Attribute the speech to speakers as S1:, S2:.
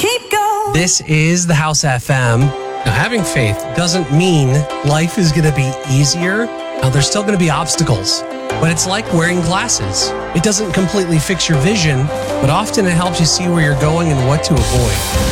S1: keep going.
S2: This is the House FM. Now, having faith doesn't mean life is going to be easier. Now, there's still going to be obstacles, but it's like wearing glasses. It doesn't completely fix your vision, but often it helps you see where you're going and what to avoid.